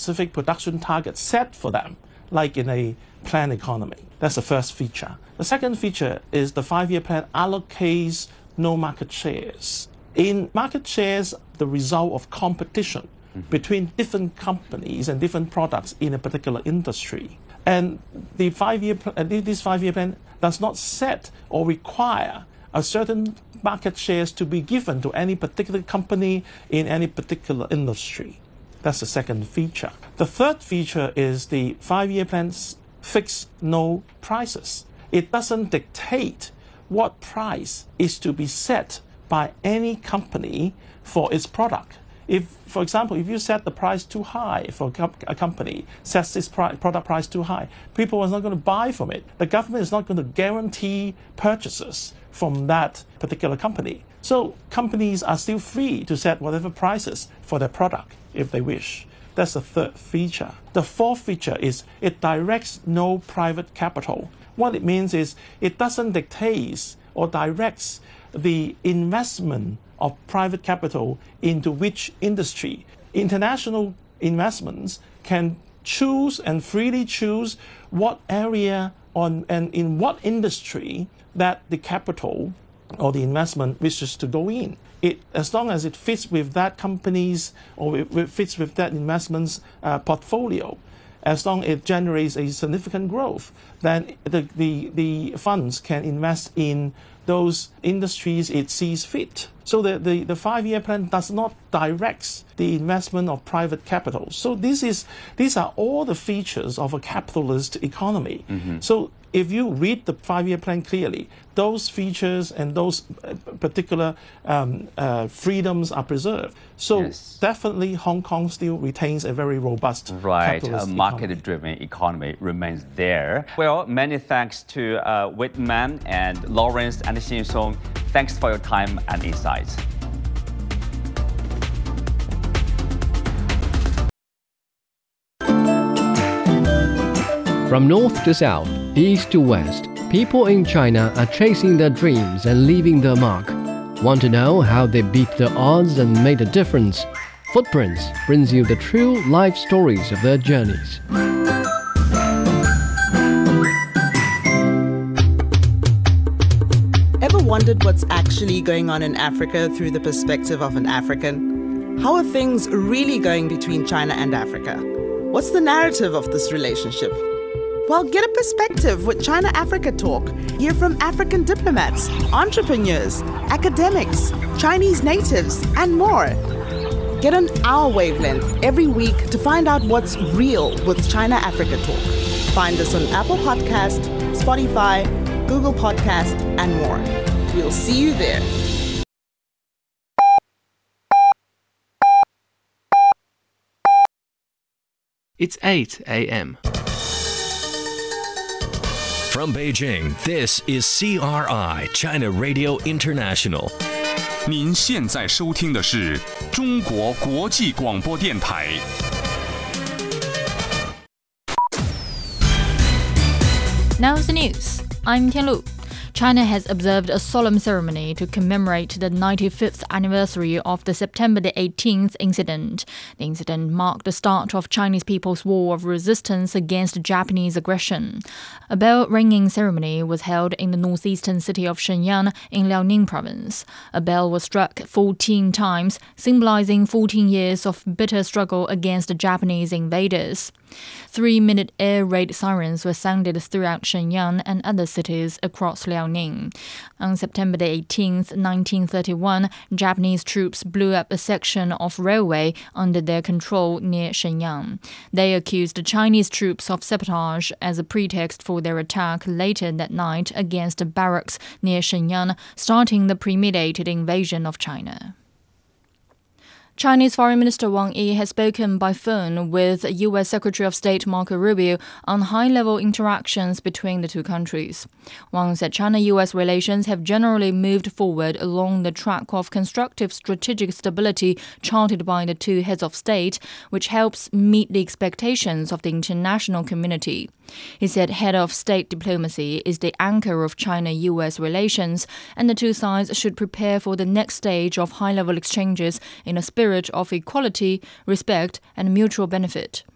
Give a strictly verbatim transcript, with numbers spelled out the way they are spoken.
specific production targets set for them, like in a planned economy. That's the first feature. The second feature is the five-year plan allocates no market shares. In market shares, the result of competition mm-hmm. between different companies and different products in a particular industry. And the five-year uh, this five-year plan does not set or require a certain market shares to be given to any particular company in any particular industry. That's the second feature. The third feature is the five-year plans fix no prices. It doesn't dictate what price is to be set by any company for its product. If, for example, if you set the price too high for a company, sets its product price too high, people are not going to buy from it. The government is not going to guarantee purchases from that particular company. So companies are still free to set whatever prices for their product if they wish. That's the third feature. The fourth feature is it directs no private capital. What it means is it doesn't dictate or directs the investment of private capital into which industry. International investments can choose and freely choose what area on and in what industry that the capital or the investment wishes to go in. It, as long as it fits with that company's or it, it fits with that investment's uh, portfolio, as long as it generates a significant growth, then the, the, the funds can invest in those industries it sees fit. So the, the, the five-year plan does not direct the investment of private capital. So this is, these are all the features of a capitalist economy. Mm-hmm. So if you read the five-year plan clearly, those features and those particular um, uh, freedoms are preserved. So yes. Definitely Hong Kong still retains a very robust right. capitalist a market-driven economy. economy remains there. Well, many thanks to uh, Whitman and Lawrence and Xin Song. Thanks for your time and insights. From north to south, east to west, people in China are chasing their dreams and leaving their mark. Want to know how they beat the odds and made a difference? Footprints brings you the true life stories of their journeys. Ever wondered what's actually going on in Africa through the perspective of an African? How are things really going between China and Africa? What's the narrative of this relationship? Well, get a perspective with China Africa Talk. Hear from African diplomats, entrepreneurs, academics, Chinese natives, and more. Get on our wavelength every week to find out what's real with China Africa Talk. Find us on Apple Podcast, Spotify, Google Podcast, and more. We'll see you there. It's eight a m From Beijing, this is C R I, China Radio International. 您现在收听的是中国国际广播电台。 Now's the news. I'm Tian Lu. China has observed a solemn ceremony to commemorate the ninety-fifth anniversary of the September the eighteenth incident. The incident marked the start of Chinese People's War of Resistance against Japanese aggression. A bell-ringing ceremony was held in the northeastern city of Shenyang in Liaoning province. A bell was struck fourteen times, symbolizing fourteen years of bitter struggle against Japanese invaders. Three-minute air raid sirens were sounded throughout Shenyang and other cities across Liaoning. On September the eighteenth, nineteen thirty-one, Japanese troops blew up a section of railway under their control near Shenyang. They accused Chinese troops of sabotage as a pretext for their attack later that night against barracks near Shenyang, starting the premeditated invasion of China. Chinese Foreign Minister Wang Yi has spoken by phone with U S Secretary of State Marco Rubio on high-level interactions between the two countries. Wang said China-U S relations have generally moved forward along the track of constructive strategic stability charted by the two heads of state, which helps meet the expectations of the international community. He said head of state diplomacy is the anchor of China-U S relations, and the two sides should prepare for the next stage of high-level exchanges in a spirit of equality, respect, and mutual benefit.